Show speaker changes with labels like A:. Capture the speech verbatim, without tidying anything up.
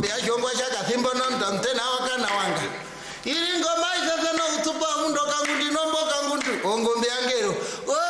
A: ngombe ashongwa shaka thimbo na mtena wakana wanga ili ngoma isasa na utupa mundo kangu ndinombo kangu ngombe angero